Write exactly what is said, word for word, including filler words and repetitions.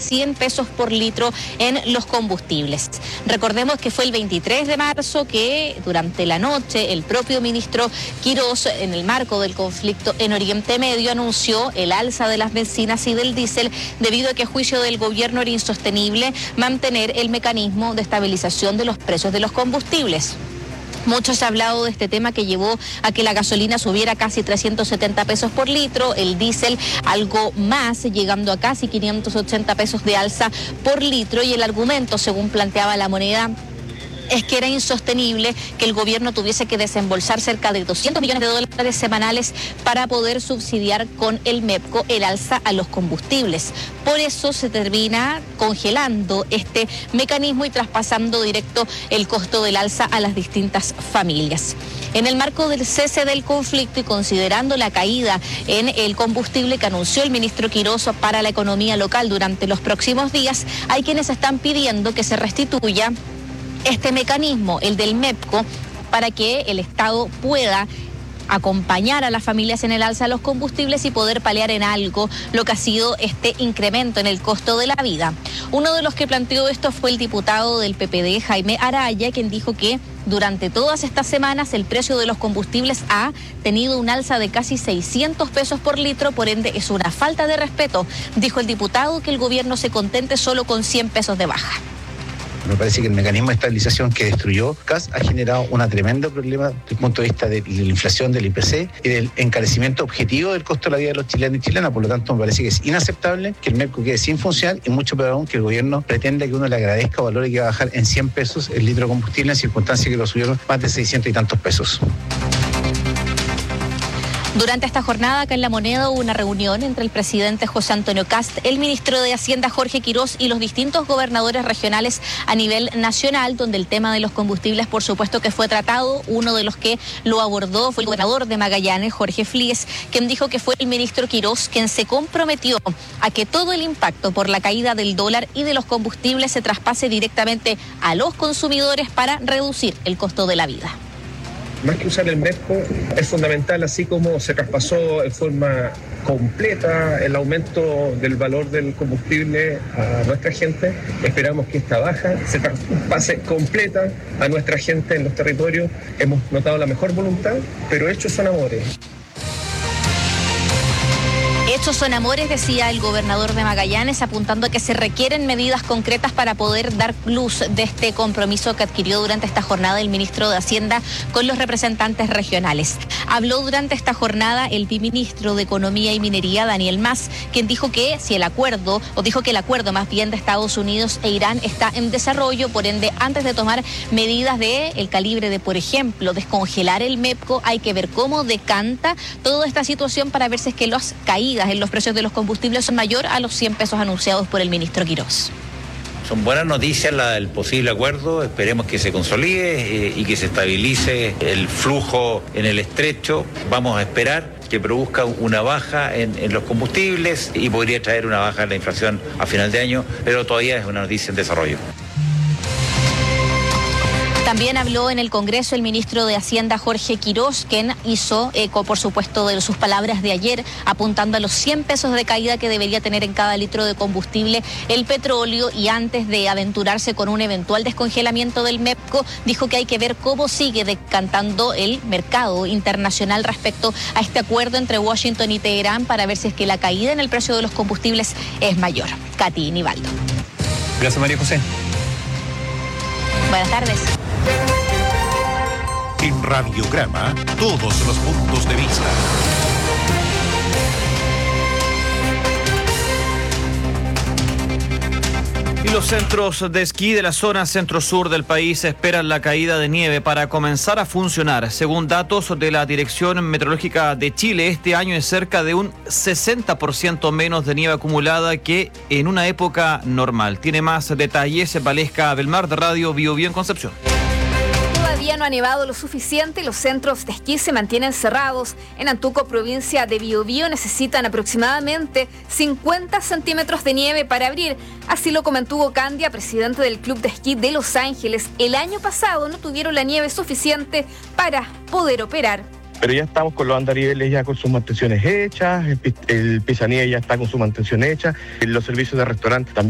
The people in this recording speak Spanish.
cien pesos por litro en los combustibles. Recordemos que fue el veintitrés de marzo que durante la noche el propio ministro Quirós, en el marco del conflicto en Oriente Medio, anunció el alza de las bencinas y del diésel debido a que a juicio del gobierno era insostenible mantener el mecanismo de estabilización de los precios de los combustibles. Mucho se ha hablado de este tema que llevó a que la gasolina subiera casi trescientos setenta pesos por litro, el diésel algo más, llegando a casi quinientos ochenta pesos de alza por litro, y el argumento, según planteaba La Moneda, es que era insostenible que el gobierno tuviese que desembolsar cerca de doscientos millones de dólares semanales para poder subsidiar con el MEPCO el alza a los combustibles. Por eso se termina congelando este mecanismo y traspasando directo el costo del alza a las distintas familias. En el marco del cese del conflicto y considerando la caída en el combustible que anunció el ministro Quirós para la economía local durante los próximos días, hay quienes están pidiendo que se restituya este mecanismo, el del MEPCO, para que el Estado pueda acompañar a las familias en el alza de los combustibles y poder paliar en algo lo que ha sido este incremento en el costo de la vida. Uno de los que planteó esto fue el diputado del P P D, Jaime Araya, quien dijo que durante todas estas semanas el precio de los combustibles ha tenido un alza de casi seiscientos pesos por litro, por ende es una falta de respeto. Dijo el diputado que el gobierno se contente solo con cien pesos de baja. Me parece que el mecanismo de estabilización que destruyó C A S ha generado un tremendo problema desde el punto de vista de la inflación del I P C y del encarecimiento objetivo del costo de la vida de los chilenos y chilenas. Por lo tanto, me parece que es inaceptable que el MEPCO quede sin funcionar y mucho peor aún que el gobierno pretenda que uno le agradezca o valore que va a bajar en cien pesos el litro de combustible en circunstancias que lo subieron más de seiscientos y tantos pesos. Durante esta jornada, acá en La Moneda, hubo una reunión entre el presidente José Antonio Kast, el ministro de Hacienda Jorge Quirós y los distintos gobernadores regionales a nivel nacional, donde el tema de los combustibles, por supuesto, que fue tratado. Uno de los que lo abordó fue el gobernador de Magallanes, Jorge Flies, quien dijo que fue el ministro Quirós quien se comprometió a que todo el impacto por la caída del dólar y de los combustibles se traspase directamente a los consumidores para reducir el costo de la vida. Más que usar el MEPCO, es fundamental, así como se traspasó en forma completa el aumento del valor del combustible a nuestra gente, esperamos que esta baja se traspase completa a nuestra gente en los territorios. Hemos notado la mejor voluntad, pero hechos son amores. Hechos son amores, decía el gobernador de Magallanes, apuntando a que se requieren medidas concretas para poder dar luz de este compromiso que adquirió durante esta jornada el ministro de Hacienda con los representantes regionales. Habló durante esta jornada el viceministro de Economía y Minería, Daniel Mas, quien dijo que si el acuerdo, o dijo que el acuerdo más bien de Estados Unidos e Irán está en desarrollo, por ende, antes de tomar medidas de el calibre de, por ejemplo, descongelar el MEPCO, hay que ver cómo decanta toda esta situación para ver si es que las caídas en los precios de los combustibles son mayor a los cien pesos anunciados por el ministro Quirós. Son buenas noticias la del posible acuerdo, esperemos que se consolide eh, y que se estabilice el flujo en el estrecho. Vamos a esperar que produzca una baja en, en los combustibles y podría traer una baja en la inflación a final de año, pero todavía es una noticia en desarrollo. También habló en el Congreso el ministro de Hacienda, Jorge Quirós, quien hizo eco, por supuesto, de sus palabras de ayer, apuntando a los cien pesos de caída que debería tener en cada litro de combustible el petróleo, y antes de aventurarse con un eventual descongelamiento del MEPCO, dijo que hay que ver cómo sigue decantando el mercado internacional respecto a este acuerdo entre Washington y Teherán para ver si es que la caída en el precio de los combustibles es mayor. Katy Nivaldo. Gracias, María José. Buenas tardes. En Radiograma, todos los puntos de vista. Y los centros de esquí de la zona centro-sur del país esperan la caída de nieve para comenzar a funcionar. Según datos de la Dirección Meteorológica de Chile, este año es cerca de un sesenta por ciento menos de nieve acumulada que en una época normal. Tiene más detalles Valesca Belmar de Radio Bio Bio en Concepción. Todavía no ha nevado lo suficiente y los centros de esquí se mantienen cerrados. En Antuco, provincia de Biobío, necesitan aproximadamente cincuenta centímetros de nieve para abrir. Así lo comentó Hugo Candia, presidente del Club de Esquí de Los Ángeles. El año pasado no tuvieron la nieve suficiente para poder operar. Pero ya estamos con los andariveles ya con sus mantenciones hechas, el, el pisanieve ya está con su mantención hecha, los servicios de restaurante también.